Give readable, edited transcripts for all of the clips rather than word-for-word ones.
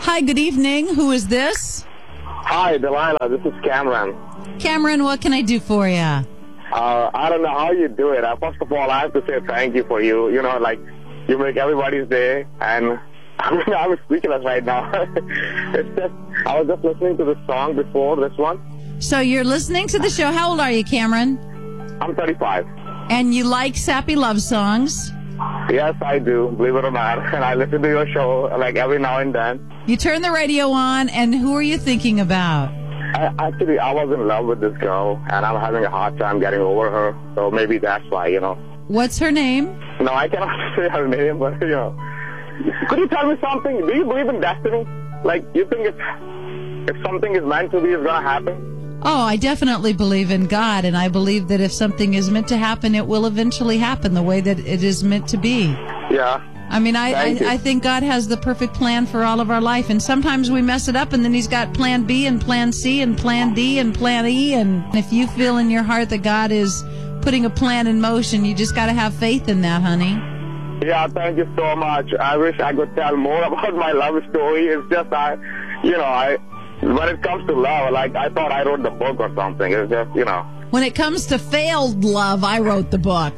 Hi, good evening. Who is this? Hi, Delilah. This is Cameron. Cameron, what can I do for you? I don't know how you do it. First of all, I have to say thank you for you. You know, like, you make everybody's day, and I'm speechless right now. It's just, I was just listening to the song before this one. So you're listening to the show. How old are you, Cameron? I'm 35. And you like sappy love songs? Yes, I do, believe it or not. And I listen to your show, like, every now and then. You turn the radio on, and who are you thinking about? Actually, I was in love with this girl, and I'm having a hard time getting over her. So maybe that's why, you know. What's her name? No, I cannot say her name, but, you know. Could you tell me something? Do you believe in destiny? Like, you think if something is meant to be, it's going to happen? Oh, I definitely believe in God, and I believe that if something is meant to happen, it will eventually happen the way that it is meant to be. Yeah. I mean, I think God has the perfect plan for all of our life, and sometimes we mess it up, and then He's got plan B and plan C and plan D and plan E, and if you feel in your heart that God is putting a plan in motion, you just got to have faith in that, honey. Yeah, thank you so much. I wish I could tell more about my love story. It's just, when it comes to love, like, I thought I wrote the book or something. It's just, you know. When it comes to failed love, I wrote the book.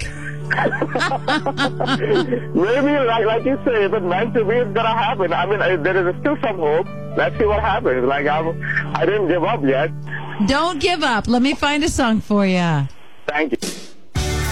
Maybe, like you say, if it's meant to be, it's going to happen. I mean, there is still some hope. Let's see what happens. Like, I didn't give up yet. Don't give up. Let me find a song for you. Thank you.